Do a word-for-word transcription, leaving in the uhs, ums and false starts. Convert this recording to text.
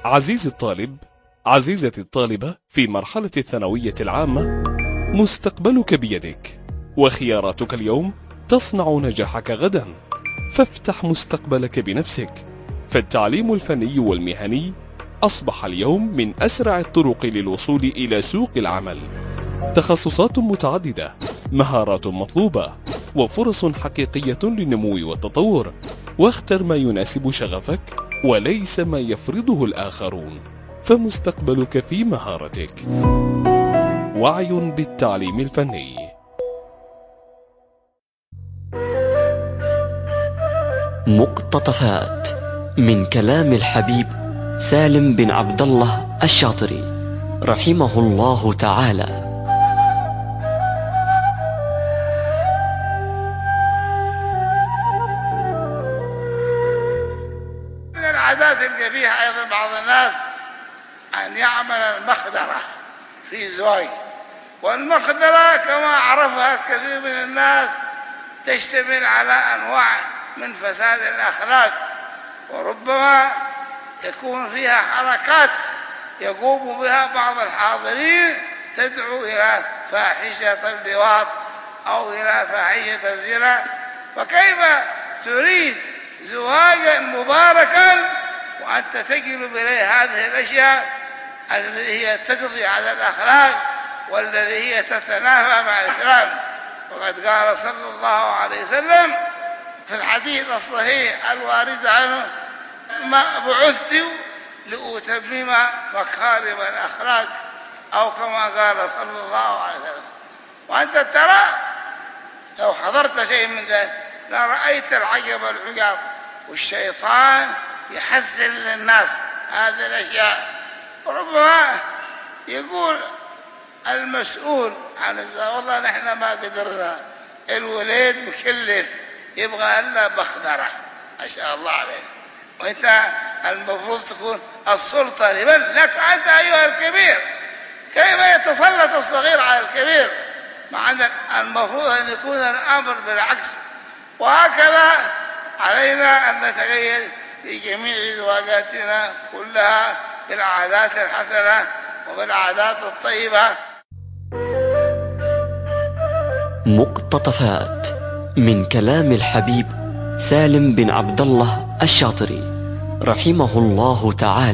عزيزي الطالب، عزيزتي الطالبة في مرحلة الثانوية العامة، مستقبلك بيدك، وخياراتك اليوم تصنع نجاحك غدا. فافتح مستقبلك بنفسك، فالتعليم الفني والمهني أصبح اليوم من أسرع الطرق للوصول إلى سوق العمل. تخصصات متعددة، مهارات مطلوبة، وفرص حقيقية للنمو والتطور. واختر ما يناسب شغفك وليس ما يفرضه الآخرون، فمستقبلك في مهارتك. وعي بالتعليم الفني. مقتطفات من كلام الحبيب سالم بن عبد الله الشاطري رحمه الله تعالى. من العادات اللي فيها أيضا بعض الناس أن يعمل المخدرة في زواج، والمخدرة كما عرفها الكثير من الناس تشتمل على أنواع من فساد الأخلاق، وربما يكون فيها حركات يقوم بها بعض الحاضرين تدعو إلى فاحشة اللواط أو إلى فاحشة الزنا. فكيف تريد زواجا مباركا وأنت تجلب إليه هذه الأشياء التي هي تقضي على الأخلاق والذي هي تتنافى مع الإسلام؟ وقد قال صلى الله عليه وسلم في الحديث الصحيح الوارد عنه: ما بعثت لأتمم مكارم الأخلاق، أو كما قال صلى الله عليه وسلم. وأنت ترى لو حضرت شيء من ذلك لرأيت العجب العجاب، والشيطان يحزن للناس هذه الأشياء. وربما يقول المسؤول عن الزواج: والله نحن ما قدرنا، الوليد مكلف يبغى لنا بخدرة ما شاء الله عليك. وانت المفروض تكون السلطة لمن؟ لك أنت أيها الكبير. كيف يتسلط الصغير على الكبير؟ مع أن المفروض أن يكون الأمر بالعكس. وهكذا علينا أن نتغير في جميع زواجاتنا كلها بالعادات الحسنة وبالعادات الطيبة. مقتطفات من كلام الحبيب سالم بن عبد الله الشاطري رحمه الله تعالى.